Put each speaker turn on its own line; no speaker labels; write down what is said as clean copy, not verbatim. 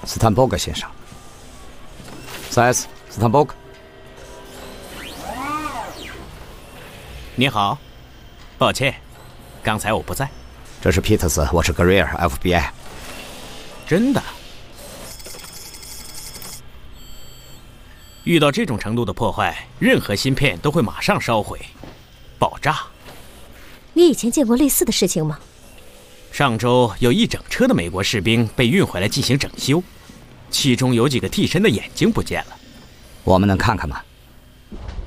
斯坦伯格先生。4S， 斯坦伯格。
你好，抱歉，刚才我不在。
这是皮特斯，我是格瑞尔 ，FBI。
真的？遇到这种程度的破坏，任何芯片都会马上烧毁、爆炸。
你以前见过类似的事情吗？
上周有一整车的美国士兵被运回来进行整修，其中有几个替身的眼睛不见了。
我们能看看吗？